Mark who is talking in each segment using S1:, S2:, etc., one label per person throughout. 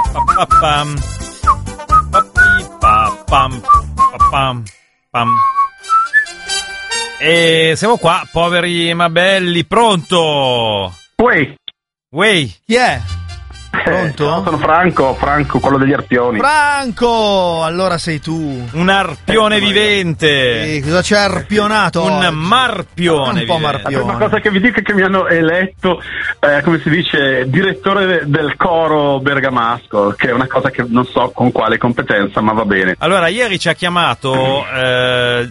S1: Pam. Pam. Pam. Pam. E siamo qua, poveri ma belli, pronto? Uè.
S2: Chi è? Pronto?
S3: Sono Franco, quello degli arpioni.
S2: Franco! Allora sei tu.
S1: Un arpione vivente.
S2: Cosa c'è arpionato?
S1: Un
S2: oggi?
S1: marpione.
S2: Un po'
S1: vivente.
S2: marpione.
S3: La prima cosa che vi dico è che mi hanno eletto, come si dice, direttore del coro bergamasco, che è una cosa che non so con quale competenza, ma va bene.
S1: Allora, ieri ci ha chiamato, non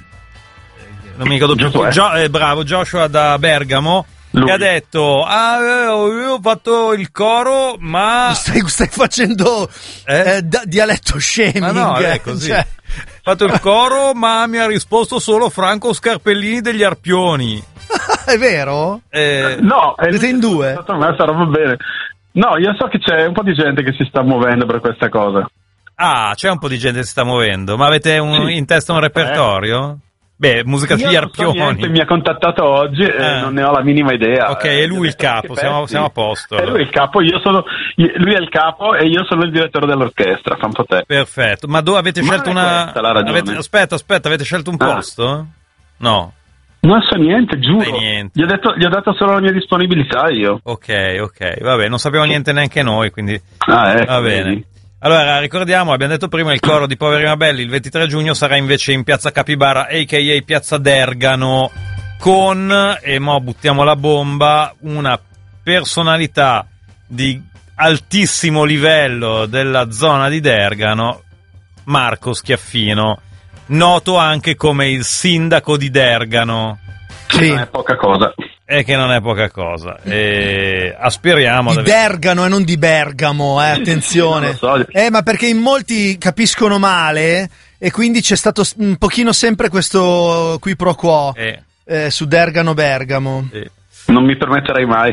S1: mi ricordo più, bravo, Joshua da Bergamo, che ha detto, io ho fatto il coro, ma...
S2: Stai facendo dialetto shaming.
S1: Ma no, è così.
S2: Cioè...
S1: Ho fatto il coro, ma mi ha risposto solo Franco Scarpellini degli Arpioni.
S2: È vero?
S3: No,
S2: siete in due?
S3: A me sarà bene. No, io so che c'è un po' di gente che si sta muovendo per questa cosa.
S1: Ah, c'è un po' di gente che si sta muovendo, ma avete in testa un repertorio? Beh, musica sugli Arpioni.
S3: Niente, mi ha contattato oggi e non ne ho la minima idea.
S1: Ok, è lui il capo, siamo a posto.
S3: È lui il capo, lui è il capo e io sono il direttore dell'orchestra, fa un po' te.
S1: Perfetto, ma dove avete scelto una... Aspetta, avete scelto un posto? No.
S3: Non so niente, giuro.
S1: Niente.
S3: Gli ho dato solo la mia disponibilità io.
S1: Ok, vabbè, non sappiamo niente neanche noi, quindi... Va bene.
S3: Vedi.
S1: Allora, ricordiamo, abbiamo detto prima, il coro di Poveri ma Belli il 23 giugno sarà invece in Piazza Capibara, a.k.a. Piazza Dergano, con, e mo buttiamo la bomba, una personalità di altissimo livello della zona di Dergano, Marco Schiaffino, noto anche come il sindaco di Dergano.
S3: Sì. Non è poca cosa.
S1: E che non è poca cosa. E aspiriamo
S2: di Dergano e non di Bergamo, attenzione.
S3: So.
S2: Ma perché in molti capiscono male e quindi c'è stato un pochino sempre questo qui pro quo su Dergano-Bergamo.
S3: Non mi permetterei mai.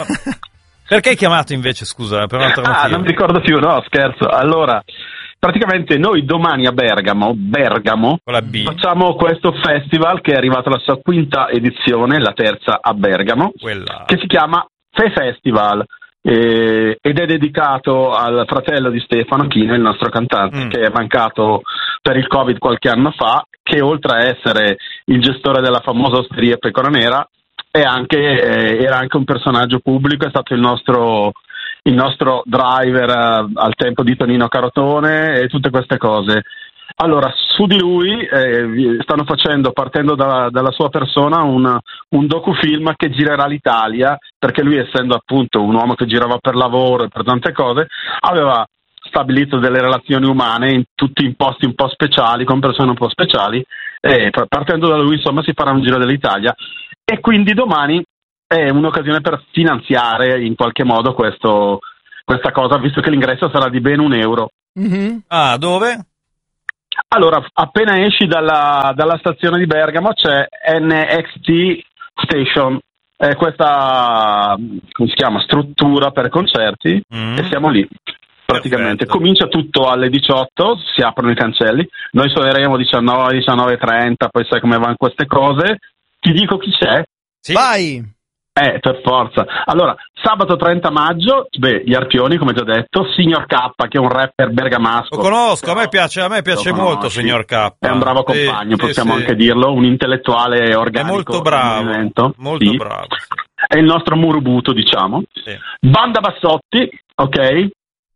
S1: Perché hai chiamato invece, scusa, per un altro motivo?
S3: Non mi ricordo più, no, scherzo. Allora, praticamente noi domani a Bergamo
S1: con la B,
S3: facciamo questo festival che è arrivato alla sua quinta edizione, la terza a Bergamo, che si chiama Fe Festival ed è dedicato al fratello di Stefano Chino, il nostro cantante, che è mancato per il Covid qualche anno fa, che oltre a essere il gestore della famosa osteria Pecora Nera era anche un personaggio pubblico, è stato il nostro driver al tempo di Tonino Carotone e tutte queste cose. Allora, su di lui stanno facendo, partendo dalla sua persona, un docufilm che girerà l'Italia, perché lui, essendo appunto un uomo che girava per lavoro e per tante cose, aveva stabilito delle relazioni umane in posti un po' speciali, con persone un po' speciali, e partendo da lui, insomma, si farà un giro dell'Italia. E quindi domani è un'occasione per finanziare in qualche modo questa cosa, visto che l'ingresso sarà di ben €1.
S2: Mm-hmm.
S1: Ah, dove?
S3: Allora, appena esci dalla stazione di Bergamo c'è NXT Station, è questa, come si chiama, struttura per concerti, e siamo lì. Praticamente.
S1: Perfetto.
S3: Comincia tutto alle 18, si aprono i cancelli, noi suoneremo 19:30, poi sai come vanno queste cose. Ti dico chi c'è?
S1: Sì.
S2: Vai!
S3: Per forza. Allora, sabato 30 maggio, gli Arpioni, come già detto, Signor K, che è un rapper bergamasco.
S1: Lo conosco, a me piace molto, Signor K.
S3: È un bravo compagno, possiamo anche dirlo, un intellettuale organico.
S1: È molto bravo, molto bravo.
S3: È il nostro Murubuto, diciamo.
S1: Sì.
S3: Banda Bassotti, ok?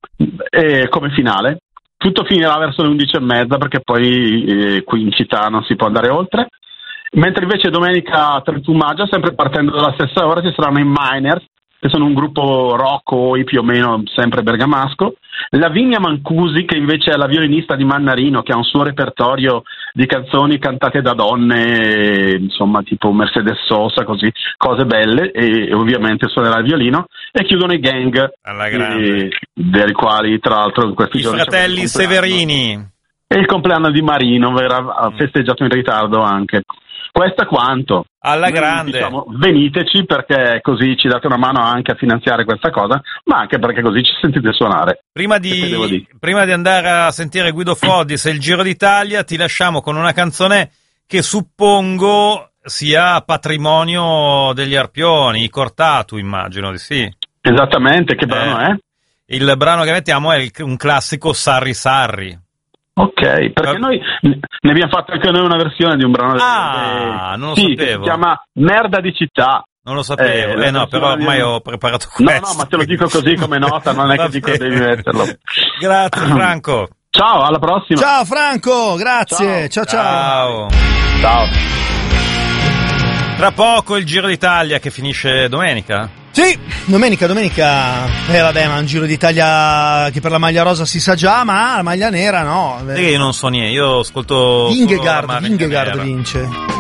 S3: E come finale. Tutto finirà verso le 11:30, perché poi qui in città non si può andare oltre. Mentre invece domenica 31 maggio, sempre partendo dalla stessa ora, ci saranno i Miners, che sono un gruppo rock oi più o meno sempre bergamasco, Lavinia Mancusi, che invece è la violinista di Mannarino, che ha un suo repertorio di canzoni cantate da donne, insomma tipo Mercedes Sosa, così, cose belle, e ovviamente suonerà il violino, e chiudono i Gang,
S1: alla grande,
S3: dei quali tra l'altro in questi giorni...
S1: I fratelli Severini.
S3: E il compleanno di Marino verrà festeggiato in ritardo anche. Questo è quanto.
S1: Alla grande.
S3: Diciamo, veniteci, perché così ci date una mano anche a finanziare questa cosa, ma anche perché così ci sentite suonare.
S1: Prima di andare a sentire Guido Fodis e il Giro d'Italia, ti lasciamo con una canzone che suppongo sia patrimonio degli Arpioni, i Cortatu, immagino di sì.
S3: Esattamente, che brano è?
S1: Il brano che mettiamo è un classico Sarri Sarri.
S3: Ok, perché noi ne abbiamo fatto anche noi una versione di un brano.
S1: Non lo sapevo.
S3: Che si chiama Merda di città.
S1: Non lo sapevo, no, però ormai ho preparato questo.
S3: No, ma te lo dico così come nota, non è che dico devi metterlo.
S1: Grazie Franco.
S3: Ciao, alla prossima.
S2: Ciao Franco, grazie. Ciao.
S1: Tra poco il Giro d'Italia che finisce domenica.
S2: Sì, domenica. Vabbè, ma un Giro d'Italia che per la maglia rosa si sa già, ma la maglia nera no.
S1: Io non so niente, io ascolto.
S2: Vingegaard vince.